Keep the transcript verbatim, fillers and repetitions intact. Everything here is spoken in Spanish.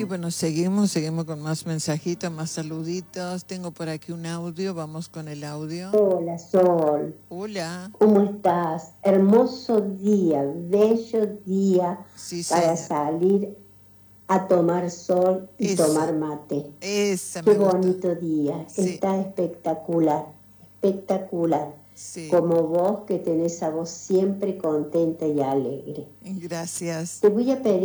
bueno, seguimos, seguimos con más mensajitos, más saluditos. Tengo por aquí un audio, vamos con el audio. Hola, Sol. Hola. ¿Cómo estás? Hermoso día, bello día Sí, para señor. salir a tomar sol y Eso, tomar mate. esa Qué me gustó. bonito día, Sí, está espectacular, espectacular. sí. Como vos que tenés a vos siempre contenta y alegre. Gracias. Te voy a pedir